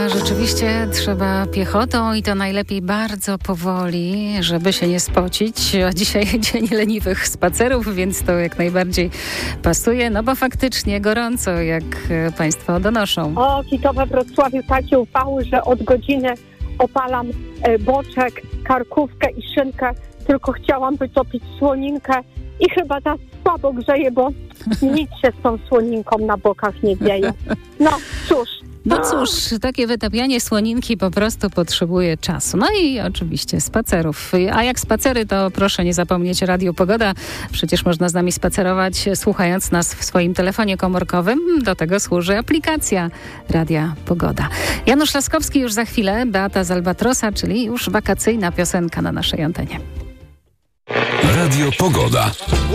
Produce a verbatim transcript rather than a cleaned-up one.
Rzeczywiście trzeba piechotą i to najlepiej bardzo powoli, żeby się nie spocić. A dzisiaj dzień leniwych spacerów, więc to jak najbardziej pasuje, no bo faktycznie gorąco, jak Państwo donoszą. O, i to we Wrocławiu takie upały, że od godziny opalam e, boczek, karkówkę i szynkę, tylko chciałam wytopić słoninkę i chyba ta słabo grzeje, bo nic się z tą słoninką na bokach nie dzieje. No cóż. No cóż, takie wytapianie słoninki po prostu potrzebuje czasu. No i oczywiście spacerów. A jak spacery, to proszę nie zapomnieć Radio Pogoda. Przecież można z nami spacerować, słuchając nas w swoim telefonie komórkowym. Do tego służy aplikacja Radia Pogoda. Janusz Laskowski już za chwilę, Beata z Albatrosa, czyli już wakacyjna piosenka na naszej antenie. Radio Pogoda.